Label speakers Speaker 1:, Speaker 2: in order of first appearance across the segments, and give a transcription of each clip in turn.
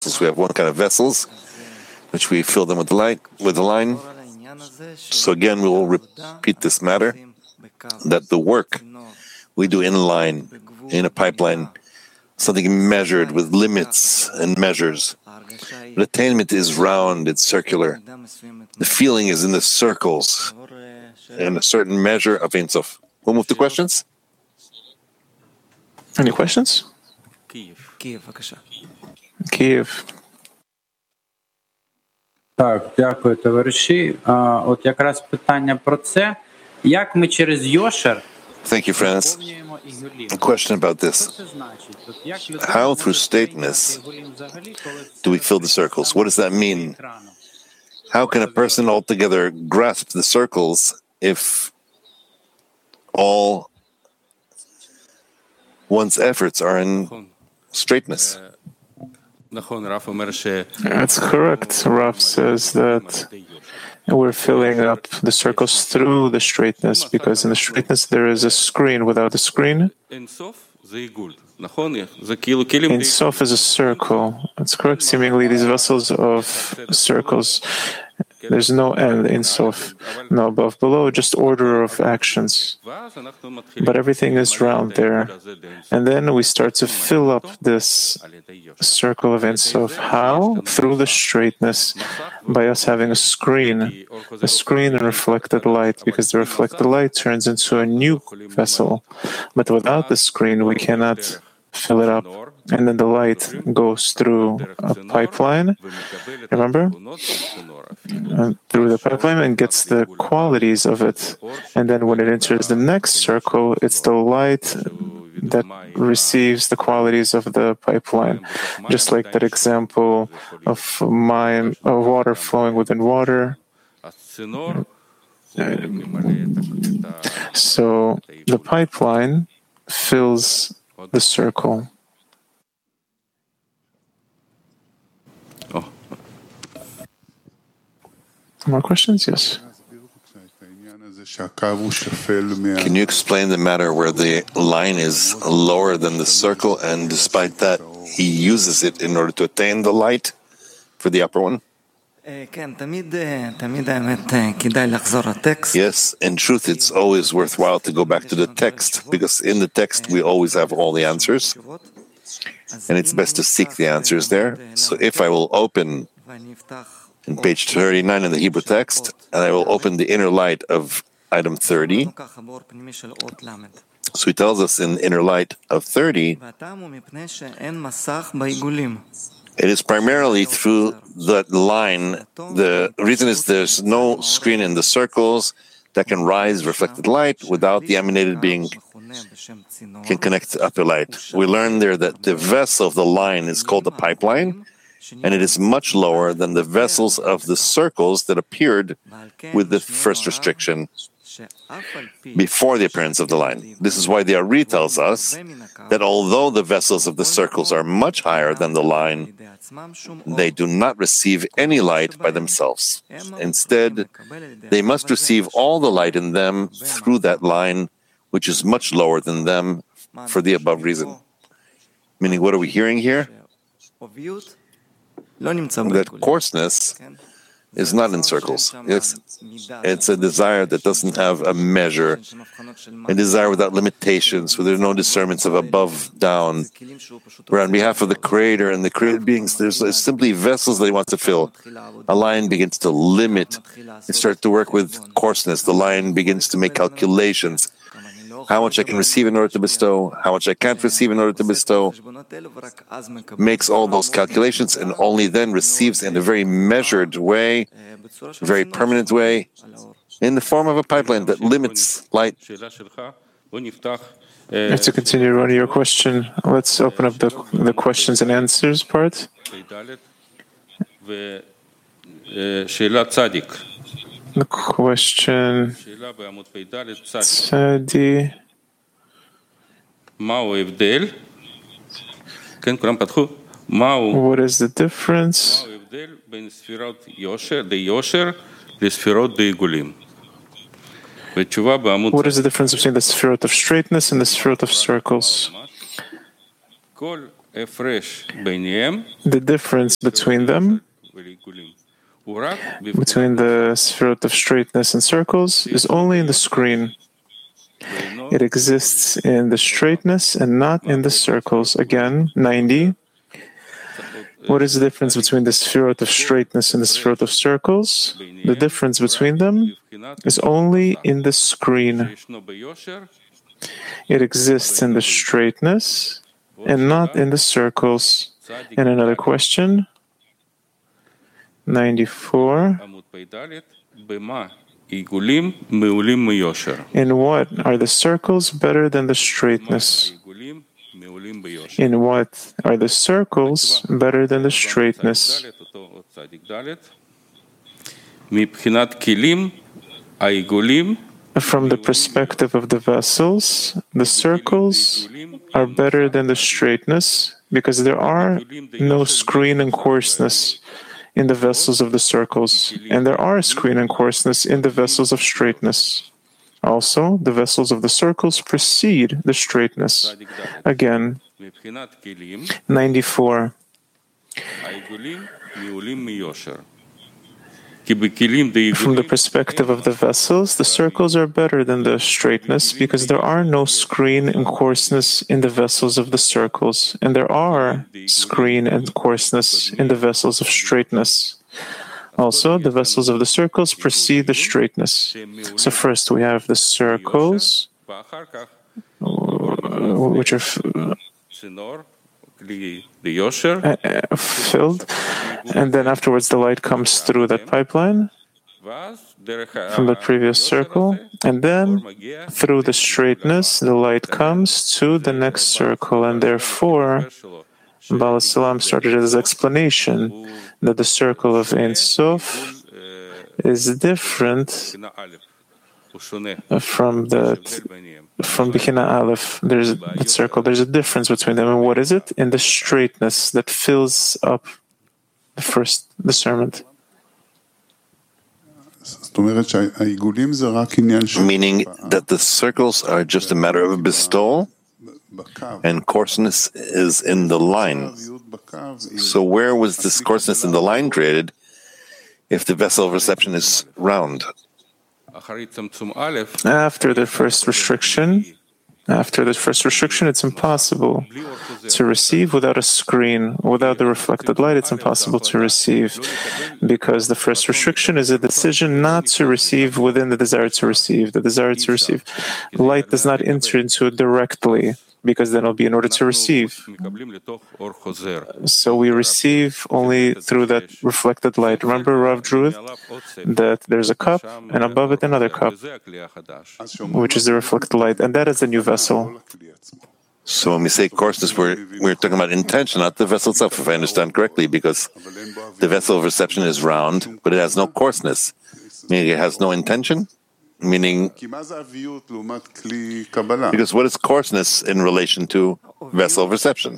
Speaker 1: straightness. We have one kind of vessels, which we fill them with the light, with the line. So again, we will repeat this matter, that the work we do in line, in a pipeline, something measured with limits and measures. The attainment is round, it's circular. The feeling is in the circles, and a certain measure of Ein Sof. We'll move to questions.
Speaker 2: Any questions? Kiev.
Speaker 3: Так, дякую, товариші. От якраз питання про це. Як ми через Йошер
Speaker 1: Thank you, friends. A question about this. How, through straightness, do we fill the circles? What does that mean? How can a person altogether grasp the circles if all one's efforts are in straightness?
Speaker 2: That's correct. Raf says that we're filling up the circles through the straightness, because in the straightness there is a screen. Without the screen, Ein Sof is a circle. That's correct. Seemingly, these vessels of circles, there's no end, Ein Sof, no above, below, just order of actions. But everything is round there. And then we start to fill up this circle of Ein Sof. How? Through the straightness, by us having a screen and reflected light, because the reflected light turns into a new vessel. But without the screen, we cannot fill it up. And then the light goes through a pipeline, remember? Through the pipeline and gets the qualities of it. And then when it enters the next circle, it's the light that receives the qualities of the pipeline. Just like that example of water flowing within water. So the pipeline fills the circle. More questions? Yes.
Speaker 1: Can you explain the matter where the line is lower than the circle, and despite that, he uses it in order to attain the light for the upper one? Yes, in truth, it's always worthwhile to go back to the text, because in the text we always have all the answers, and it's best to seek the answers there. So if I will open in page 39 in the Hebrew text, and I will open the inner light of item 30. So he tells us in the inner light of 30, it is primarily through that line. The reason is there's no screen in the circles that can rise reflected light without the emanated being can connect to upper light. We learn there that the vessel of the line is called the pipeline, and it is much lower than the vessels of the circles that appeared with the first restriction before the appearance of the line. This is why the Ari tells us that although the vessels of the circles are much higher than the line, they do not receive any light by themselves. Instead, they must receive all the light in them through that line, which is much lower than them for the above reason. Meaning, what are we hearing here? That coarseness is not in circles. It's a desire that doesn't have a measure, a desire without limitations, where there's no discernments of above, down. Where on behalf of the Creator and the created beings, there's simply vessels that He wants to fill. A lion begins to limit. It starts to work with coarseness. The lion begins to make calculations. How much I can receive in order to bestow, how much I can't receive in order to bestow, makes all those calculations, and only then receives in a very measured way, very permanent way, in the form of a pipeline that limits light.
Speaker 2: To continue running your question, let's open up the questions and answers part. The question, Tzadi. What is the difference? What is the difference between the Sefirot of straightness and the Sefirot of circles? The difference between them, between the Sefirot of straightness and circles, is only in the screen. It exists in the straightness and not in the circles. Again, 90. What is the difference between the Sefirot of straightness and the Sefirot of circles? The difference between them is only in the screen. It exists in the straightness and not in the circles. And another question, 94. In what are the circles better than the straightness? In what are the circles better than the straightness? From the perspective of the vessels, the circles are better than the straightness because there are no screen and coarseness in the vessels of the circles, and there are screen and coarseness in the vessels of straightness. Also, the vessels of the circles precede the straightness. Again, 94. From the perspective of the vessels, the circles are better than the straightness because there are no screen and coarseness in the vessels of the circles, and there are screen and coarseness in the vessels of straightness. Also, the vessels of the circles precede the straightness. So first we have the circles, which are filled, and then afterwards the light comes through that pipeline from the previous circle, and then through the straightness the light comes to the next circle, and therefore Baal Salam started his explanation that the circle of Ein Sof is different from Bechina Aleph. There's that circle. There's a difference between them. And what is it? In the straightness that fills up the first discernment.
Speaker 1: Meaning that the circles are just a matter of bestowal, and coarseness is in the line. So where was this coarseness in the line created if the vessel of reception is round?
Speaker 2: After the first restriction, it's impossible to receive without a screen. Without the reflected light, it's impossible to receive, because the first restriction is a decision not to receive within the desire to receive. The desire to receive. Light does not enter into it directly, because then it'll be in order to receive. So we receive only through that reflected light. Remember, Rav drew it, that there's a cup, and above it another cup, which is the reflected light, and that is the new vessel.
Speaker 1: So when we say coarseness, we're talking about intention, not the vessel itself, if I understand correctly, because the vessel of reception is round, but it has no coarseness, meaning it has no intention. Meaning, because what is coarseness in relation to vessel of reception?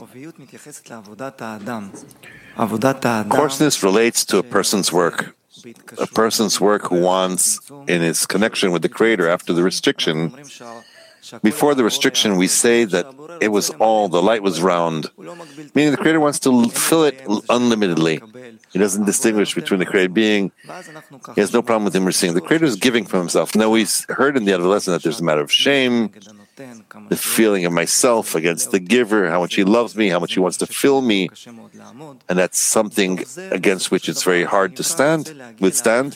Speaker 1: Coarseness relates to a person's work. A person's work who wants, in its connection with the Creator after the restriction. Before the restriction, we say that it was all, the light was round, meaning the Creator wants to fill it unlimitedly. He doesn't distinguish between the created being. He has no problem with him receiving. The Creator is giving from himself. Now, we heard in the other lesson that there's a matter of shame, the feeling of myself against the giver, how much he loves me, how much he wants to fill me. And that's something against which it's very hard to withstand.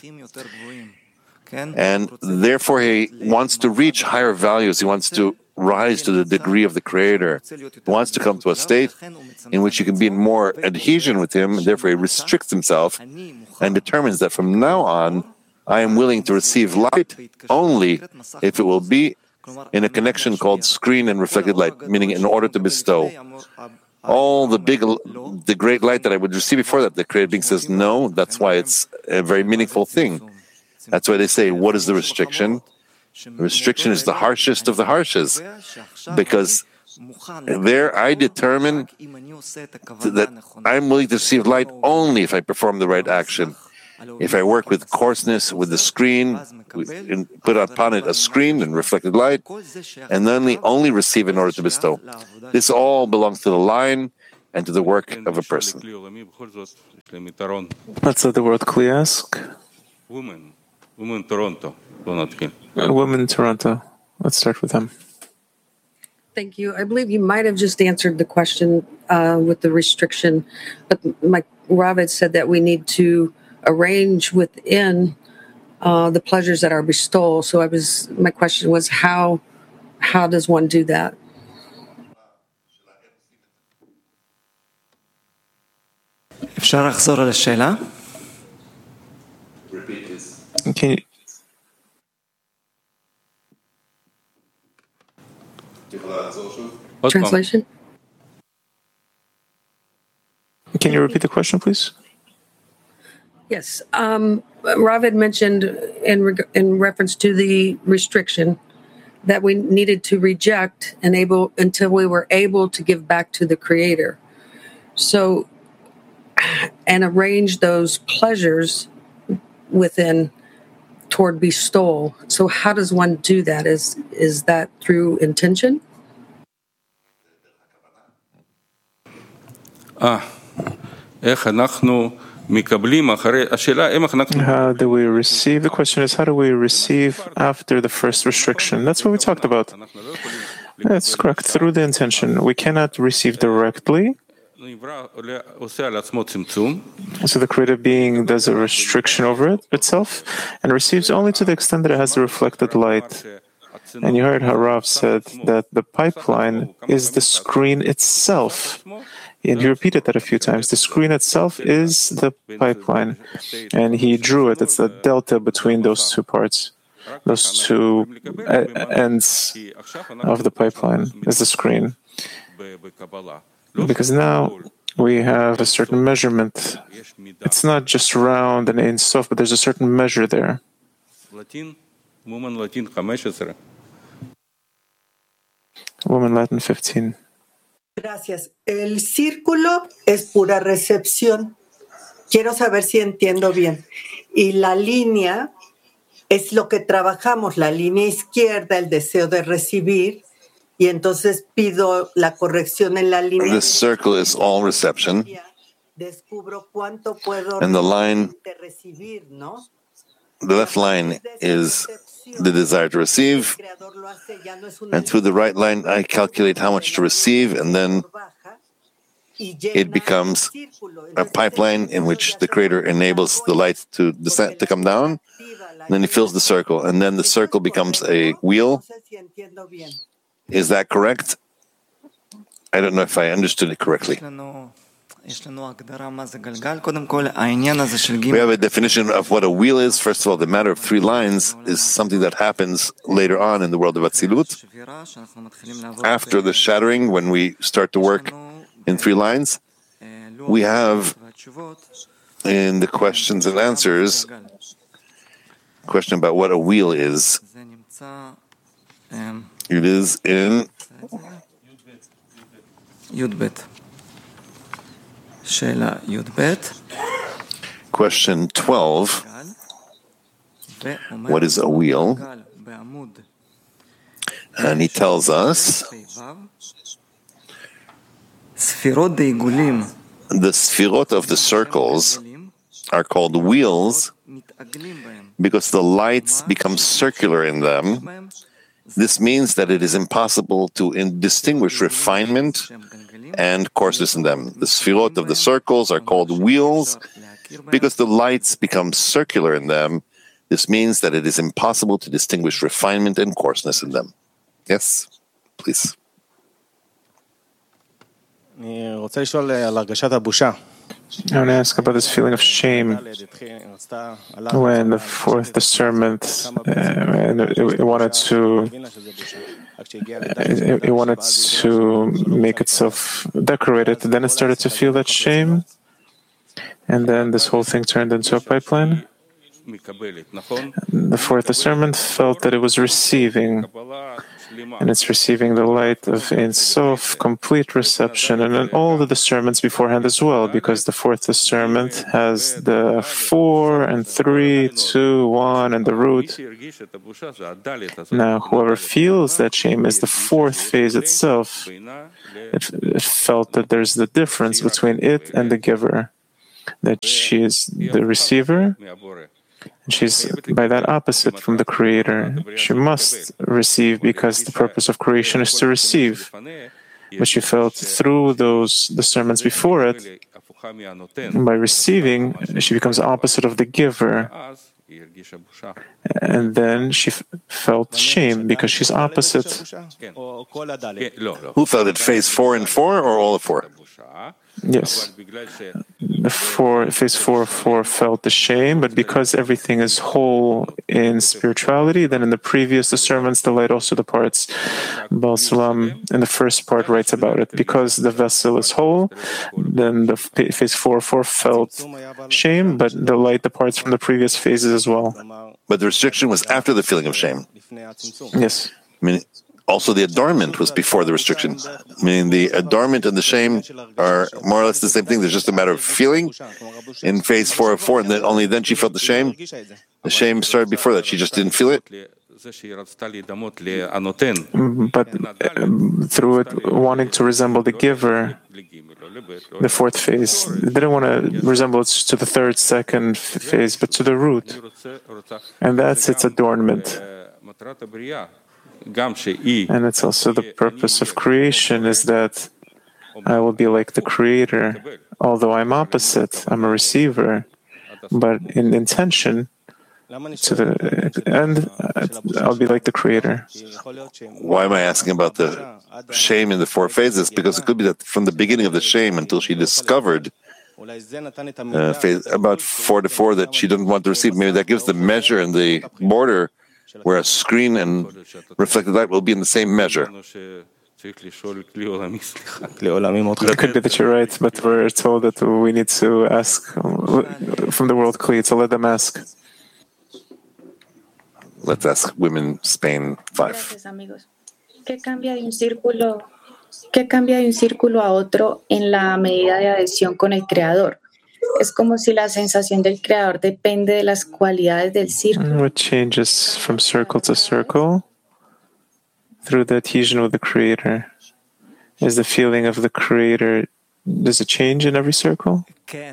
Speaker 1: And therefore, he wants to reach higher values. He wants to rise to the degree of the Creator. He wants to come to a state in which he can be in more adhesion with him, and therefore he restricts himself and determines that from now on, I am willing to receive light only if it will be in a connection called screen and reflected light, meaning in order to bestow. All the great light that I would receive before that, the Creator being says no. That's why it's a very meaningful thing. That's why they say, what is the restriction? The restriction is the harshest of the harshes, because there I determine that I'm willing to receive light only if I perform the right action. If I work with coarseness, with the screen, put upon it a screen and reflected light, and then only receive in order to bestow. This all belongs to the line, and to the work of a person.
Speaker 2: Let's let the word Kli ask.
Speaker 4: Women Toronto.
Speaker 2: Women Toronto. Let's start with them.
Speaker 5: Thank you. I believe you might have just answered the question with the restriction, but Rav had said that we need to arrange within the pleasures that are bestowed. So my question was, how does one do that?
Speaker 6: אפשר לחזור על השאלה?
Speaker 5: Translation?
Speaker 2: Can you repeat the question, please?
Speaker 5: Yes. Rav had mentioned in reference to the restriction that we needed to reject until we were able to give back to the Creator. So, and arrange those pleasures within toward bestowal. So how does one do that? Is that through intention?
Speaker 4: איך אנחנו מקבלים אחרי, השאלה איך אנחנו...
Speaker 2: How do we receive? The question is, how do we receive after the first restriction? That's what we talked about. That's correct. Through the intention. We cannot receive directly. So the created being does a restriction over itself and receives only to the extent that it has the reflected light. And you heard how Rav said that the pipeline is the screen itself. And he repeated that a few times. The screen itself is the pipeline. And he drew it. It's the delta between those two parts. Those two ends of the pipeline is the screen. Because now we have a certain measurement. It's not just round and Ein Sof, but there's a certain measure there.
Speaker 4: Woman Latin 15.
Speaker 2: Woman Latin 15.
Speaker 7: Gracias. El círculo es pura recepción. Quiero saber si entiendo bien. Y la línea es lo que trabajamos, la línea izquierda, el deseo de recibir. Y entonces pido la corrección en la línea.
Speaker 1: The circle is all reception.
Speaker 7: Descubro cuánto puedo
Speaker 1: And the line,
Speaker 7: recibir, ¿no?
Speaker 1: the left line is the desire to receive. And through the right line, I calculate how much to receive, and then it becomes a pipeline in which the Creator enables the light to descend, to come down. And then he fills the circle, and then the circle becomes a wheel. Is that correct? I don't know if I understood it correctly. We have a definition of what a wheel is. First of all, the matter of three lines is something that happens later on in the world of Atzilut. After the shattering, when we start to work in three lines, we have in the questions and answers a question about what a wheel is. It is in question 12. What is a wheel? And he tells us the sfirot of the circles are called wheels because the lights become circular in them. This means that it is impossible to distinguish refinement and coarseness in them. The sfirot of the circles are called wheels because the lights become circular in them. This means that it is impossible to distinguish refinement and coarseness in them. Yes, please.
Speaker 2: I want to ask about this feeling of shame. When the fourth discernment, it wanted to make itself decorated, then it started to feel that shame, and then this whole thing turned into a pipeline. The fourth discernment felt that it was receiving, and it's receiving the light of Ein Sof, complete reception, and then all the discernments beforehand as well, because the fourth discernment has the 4 and 3, 2, 1, and the root. Now, whoever feels that shame is the fourth phase itself. It felt that there's the difference between it and the giver, that she is the receiver, and she's by that opposite from the creator. She must receive because the purpose of creation is to receive. But she felt through those discernments before it, by receiving, she becomes opposite of the giver. And then she felt shame because she's opposite.
Speaker 1: Who felt it? Phase 4 and 4, or all of 4?
Speaker 2: Yes. Phase 4 felt the shame, but because everything is whole in spirituality, then in the previous discernments, the light also departs. Baal Salam in the first part writes about it. Because the vessel is whole, then the phase 4 felt shame, but the light departs from the previous phases as well.
Speaker 1: But the restriction was after the feeling of shame.
Speaker 2: Yes.
Speaker 1: I mean, also the adornment was before the restriction. Meaning the adornment and the shame are more or less the same thing. There's just a matter of feeling in phase 4 of 4, and then only then she felt the shame. The shame started before that. She just didn't feel it.
Speaker 2: But through it wanting to resemble the giver, the fourth phase, they didn't want to resemble it to the third, second phase, but to the root. And that's its adornment. And it's also the purpose of creation, is that I will be like the creator. Although I'm opposite, I'm a receiver, but in intention, to the end, I'll be like the creator.
Speaker 1: Why am I asking about the shame in the 4 phases? Because it could be that from the beginning of the shame until she discovered phase, about 4 to 4 that she didn't want to receive, maybe that gives the measure and the border where a screen and reflected light will be in the same measure.
Speaker 2: It could be that you're right, but we're told that we need to ask from the world Kli, so let them ask.
Speaker 1: Let's ask women, Spain 5.
Speaker 8: ¿Qué cambia de un círculo a otro en la medida de adhesión con el Creador? Es como si la sensación del Creador depende de las cualidades del círculo.
Speaker 2: What changes from circle to circle through the adhesion with the Creator? Is the feeling of the Creator, does it change in every circle?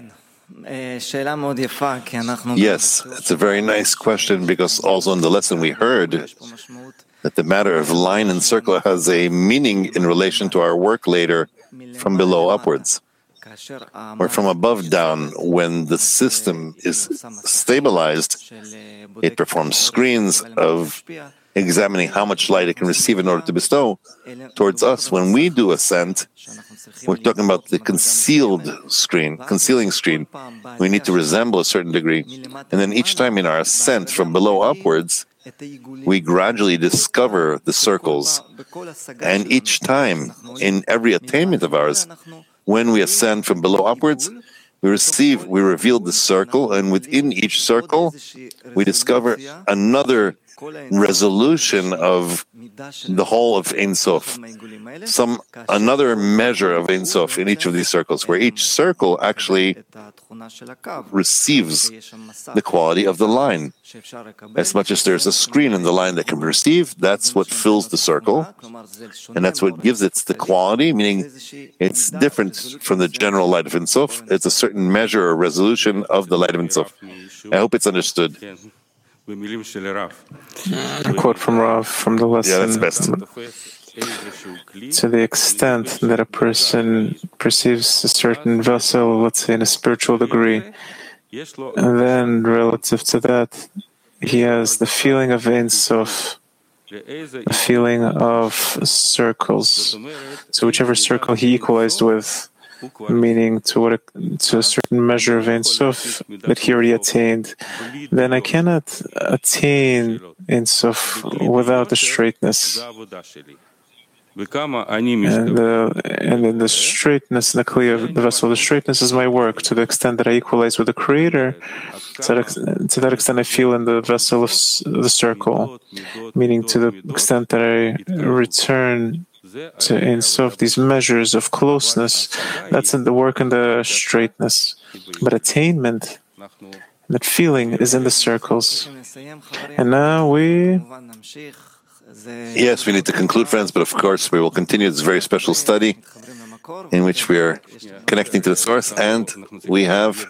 Speaker 1: Yes, it's a very nice question, because also in the lesson we heard that the matter of line and circle has a meaning in relation to our work later from below upwards, or from above down. When the system is stabilized, it performs screens of examining how much light it can receive in order to bestow towards us. When we do ascent, we're talking about the concealing screen. We need to resemble a certain degree. And then each time in our ascent from below upwards, we gradually discover the circles. And each time, in every attainment of ours, when we ascend from below upwards, we reveal the circle, and within each circle, we discover another resolution of the whole of Ein Sof, another measure of Ein Sof in each of these circles, where each circle actually receives the quality of the line. As much as there's a screen in the line that can be received, that's what fills the circle, and that's what gives it the quality, meaning it's different from the general light of Ein Sof. It's a certain measure or resolution of the light of Ein Sof. I hope it's understood.
Speaker 2: A quote from Rav from the lesson.
Speaker 1: Yeah, that's best.
Speaker 2: To the extent that a person perceives a certain vessel, let's say in a spiritual degree, and then relative to that, he has the feeling of Ein Sof, a feeling of circles. So whichever circle he equalized with, meaning to a certain measure of Ein Sof that he already attained, then I cannot attain Ein Sof without the straightness. And in the straightness, in the Kli of the vessel, the straightness is my work. To the extent that I equalize with the Creator, to that extent I feel in the vessel of the circle, meaning to the extent that I return to Ein Sof, these measures of closeness, that's in the work in the straightness. But attainment, that feeling, is in the circles. And now
Speaker 1: Yes, we need to conclude, friends, but of course we will continue this very special study in which we are connecting to the source, and we have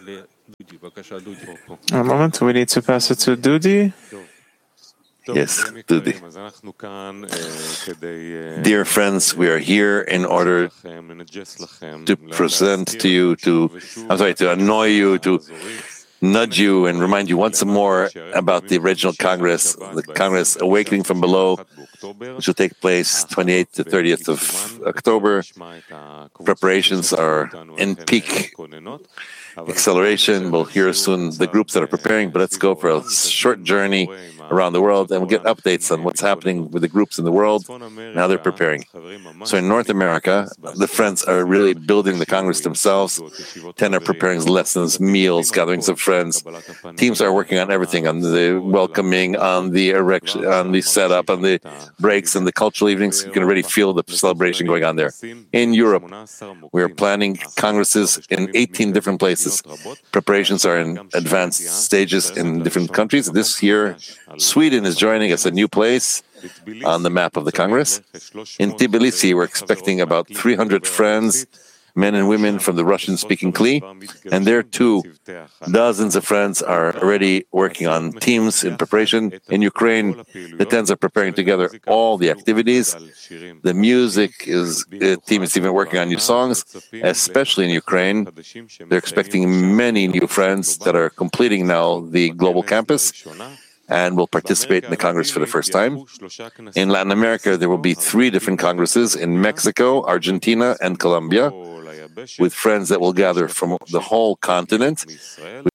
Speaker 2: a moment, we need to pass it to Dudi.
Speaker 1: Yes, Dudi. Dear friends, we are here in order to present to you, to annoy you, to nudge you and remind you once more about the original Congress, the Congress Awakening from Below, which will take place 28th to 30th of October. Preparations are in peak acceleration. We'll hear soon the groups that are preparing, but let's go for a short journey around the world, and we'll get updates on what's happening with the groups in the world, and how they're preparing. So in North America, the friends are really building the Congress themselves. 10 are preparing lessons, meals, gatherings of friends. Teams are working on everything, on the welcoming, on the erection, on the setup, on the breaks, and the cultural evenings. You can already feel the celebration going on there. In Europe, we are planning congresses in 18 different places. Preparations are in advanced stages in different countries. This year, Sweden is joining us, a new place on the map of the Congress. In Tbilisi, we're expecting about 300 friends, men and women from the Russian-speaking Kli, and there too, dozens of friends are already working on teams in preparation. In Ukraine, the 10s are preparing together all the activities. The music team is even working on new songs, especially in Ukraine. They're expecting many new friends that are completing now the global campus and will participate in the Congress for the first time. In Latin America, there will be 3 different congresses in Mexico, Argentina, and Colombia, with friends that will gather from the whole continent.